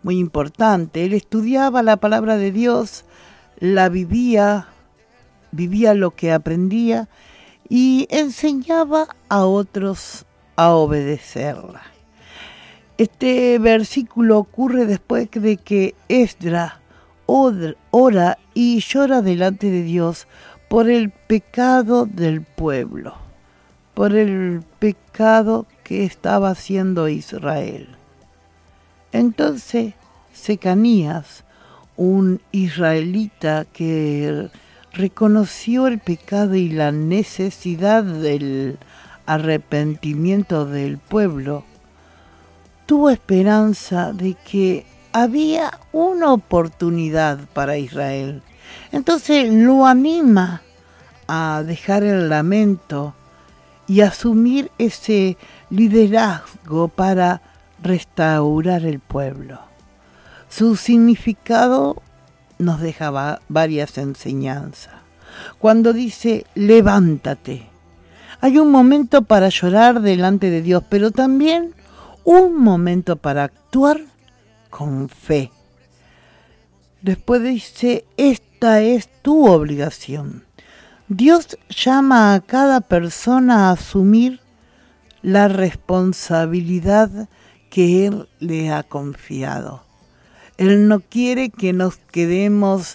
muy importante. Él estudiaba la palabra de Dios, la vivía lo que aprendía y enseñaba a otros a obedecerla. Este versículo ocurre después de que Esdras ora y llora delante de Dios por el pecado del pueblo, por el pecado que estaba haciendo Israel. Entonces, Secanías, un israelita que reconoció el pecado y la necesidad del arrepentimiento del pueblo, tuvo esperanza de que había una oportunidad para Israel. Entonces lo anima a dejar el lamento y asumir ese liderazgo para restaurar el pueblo. Su significado nos deja varias enseñanzas. Cuando dice levántate, hay un momento para llorar delante de Dios, pero también un momento para actuar con fe. Después dice, esta es tu obligación. Dios llama a cada persona a asumir la responsabilidad que Él le ha confiado. Él no quiere que nos quedemos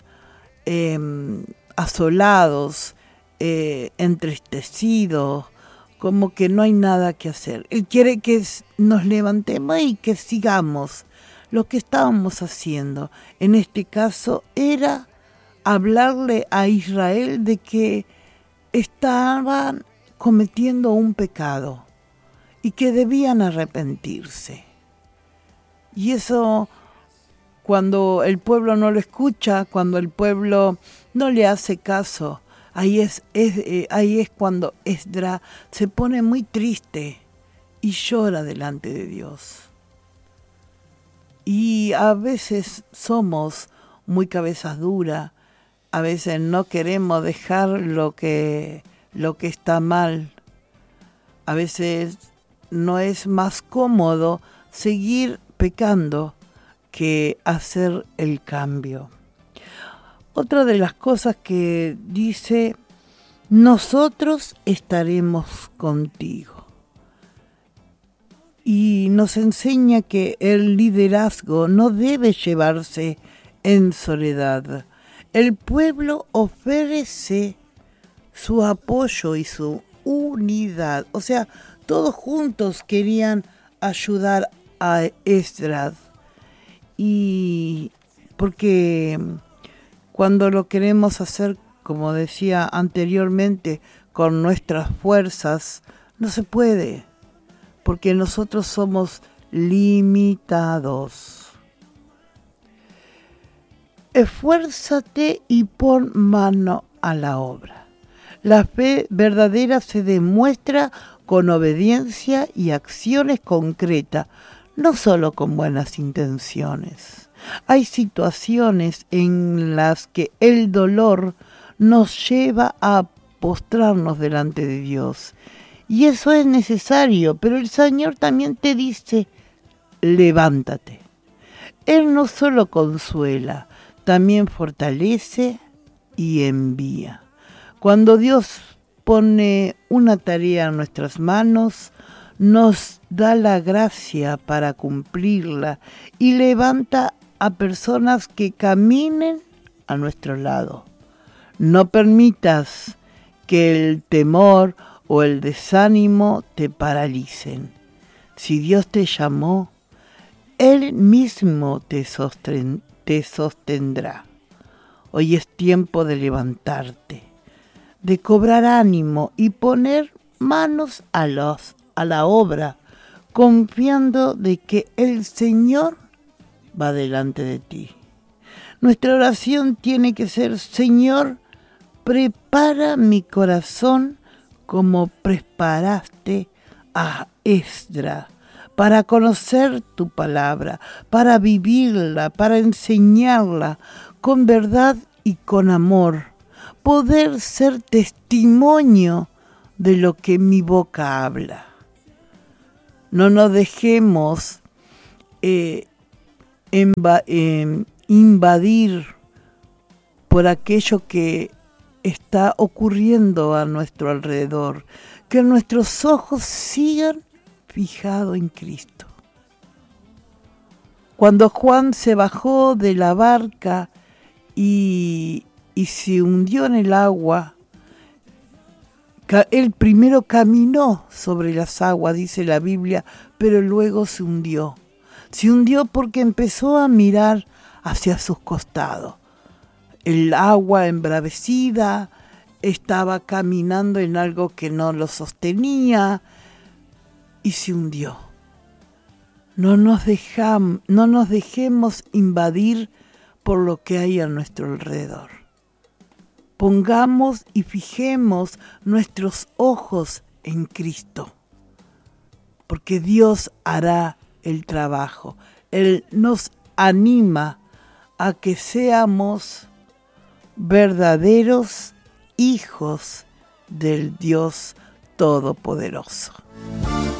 asolados, entristecidos, como que no hay nada que hacer. Él quiere que nos levantemos y que sigamos lo que estábamos haciendo. En este caso era hablarle a Israel de que estaban cometiendo un pecado y que debían arrepentirse. Y eso, cuando el pueblo no lo escucha, cuando el pueblo no le hace caso, ahí es cuando Esdras se pone muy triste y llora delante de Dios. Y a veces somos muy cabezas duras, a veces no queremos dejar lo que está mal. A veces no es más cómodo seguir pecando que hacer el cambio. Otra de las cosas que dice, nosotros estaremos contigo. Y nos enseña que el liderazgo no debe llevarse en soledad. El pueblo ofrece su apoyo y su unidad. O sea, todos juntos querían ayudar a Esdras. Y porque cuando lo queremos hacer, como decía anteriormente, con nuestras fuerzas, no se puede, porque nosotros somos limitados. Esfuérzate y pon mano a la obra. La fe verdadera se demuestra con obediencia y acciones concretas, no solo con buenas intenciones. Hay situaciones en las que el dolor nos lleva a postrarnos delante de Dios. Y eso es necesario, pero el Señor también te dice, levántate. Él no solo consuela, también fortalece y envía. Cuando Dios pone una tarea en nuestras manos, nos da la gracia para cumplirla y levanta a personas que caminen a nuestro lado. No permitas que el temor o el desánimo te paralicen. Si Dios te llamó, Él mismo te sostendrá. Hoy es tiempo de levantarte, de cobrar ánimo y poner manos a la obra, confiando de que el Señor va delante de ti. Nuestra oración tiene que ser, Señor, prepara mi corazón como preparaste a Esdras, para conocer tu palabra, para vivirla, para enseñarla con verdad y con amor, poder ser testimonio de lo que mi boca habla. No nos dejemos invadir por aquello que está ocurriendo a nuestro alrededor, que nuestros ojos sigan fijados en Cristo. Cuando Juan se bajó de la barca y se hundió en el agua, él primero caminó sobre las aguas, dice la Biblia, pero luego se hundió. Se hundió porque empezó a mirar hacia sus costados. El agua embravecida, estaba caminando en algo que no lo sostenía y se hundió. No nos dejemos invadir por lo que hay a nuestro alrededor. Pongamos y fijemos nuestros ojos en Cristo, porque Dios hará el trabajo. Él nos anima a que seamos verdaderos hijos del Dios Todopoderoso.